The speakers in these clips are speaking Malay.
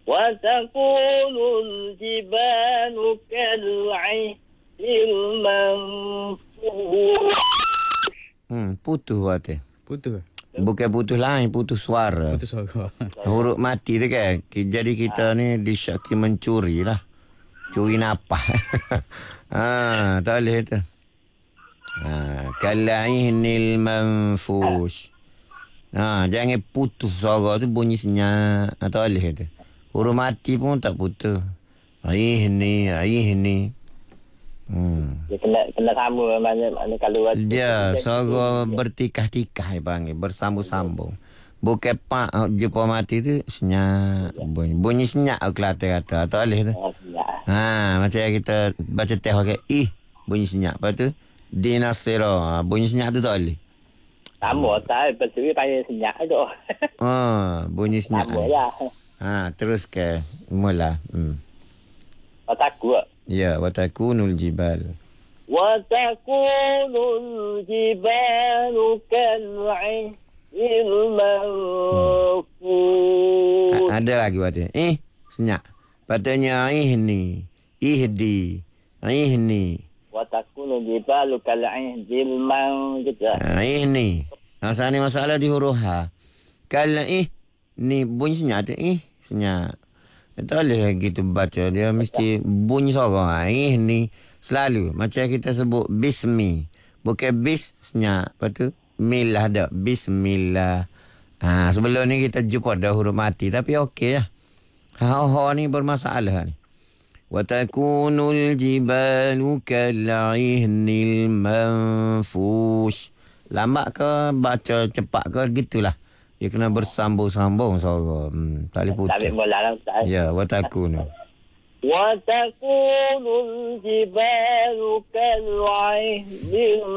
وتكون الجبال كالعهن المنفوش. Putus hati. Putus. Bukan putus lain, putus suara. Putus suara. Huruf mati tu kan. Jadi kita ni disyaki mencuri lah. Curi napas. Tak boleh tu. Kalaihnil manfush. Jangan putus suara tu bunyi senyap. Tak boleh tu. Huruf mati pun tak putus. Aihni. Dia kena sama mana kalau Dia suara bertikah-tikah panggil, bersambung-sambung. Bukan pak jumpa mati tu senyap bunyi senyap Kelantan kata. Tak boleh tu. Macam kita baca teh pakai bunyi senyap. Lepas tu dinasira bunyi senyap tu tak boleh. sama tak betul panggil senyap tu. Bunyi senyap. Sama lah. Terus ke mula. Takut. Ya, watakunul jibal. وتكون الجبال كالعهن المنفوش. Ada lagi berarti. Senyap. Patutnya ihdi. وتكون الجبال كالعهن المنفوش. Ini. Masalah di huruf H. Kalau ni bunyi senyap tu senyap. Tak boleh gitu baca. Dia mesti bunyi suara. Ini selalu. Macam kita sebut bismi. Bukan bis senyap. Lepas tu milah dah. Bismillah. Sebelum ni kita jumpa dah huruf mati. Tapi okey lah. Ha ni bermasalah ni. Watakunul jibalu kal'ihnil manfush. Lambat ke baca cepat ke gitulah. Dia kena bersambung-sambung suara. Tak boleh putus. Tak boleh bola lah Ustaz. Ya, watakunu. وتكون الجبال كالعهن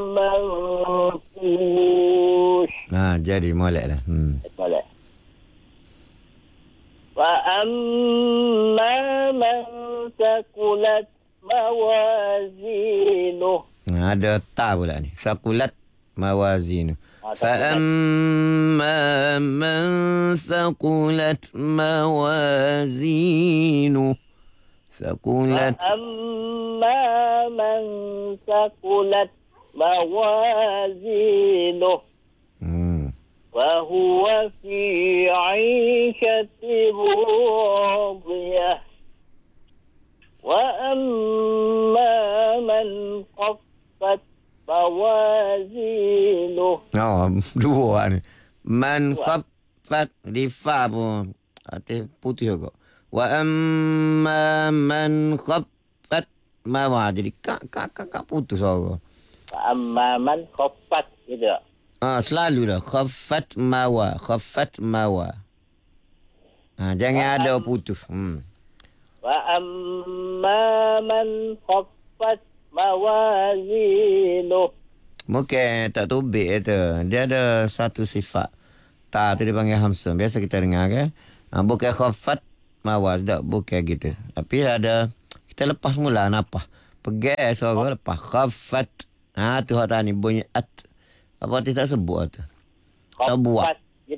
المنفوش. Jadi molek dah. Boleh. وأما من ثقلت موازينه. Ada ta pula ni. Sakulat mawazinu. فأما من ثقلت موازينه وأما من ثقلت موازينه وهو في عيشة راضية وأما من خفت موازينه. Dua ni. Man khaffat rifa pun. Putih juga. Wa amma man khaffat mawa. Jadi kak putus suara. Amma man khaffat gitu. Selalu dah. Khaffat mawa. Jangan ada putus. Wa amma man khaffat mawazinu. Mungkin tak tubik tu. Dia ada satu sifat. Ta tu dia panggil hamsah. Biasa kita dengar kan. Bukan khafat mawaz. Tak, bukan gitu. Tapi ada, kita lepas mula napah. Pegai suara lepas. Khafat. Tu hak tadi bunyi at. Apa tidak sebut tu. Tak buat.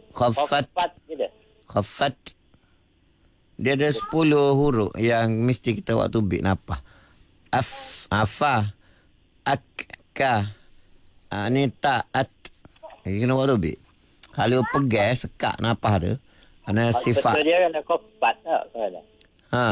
Khafat. Dia ada 10 huruf yang mesti kita waktu tubik napah. Afa, akka, ni ta'at. Kena buat tubik. Kalau pegai sekak napah tu, ada sifat. Betul dia kena kopat tak?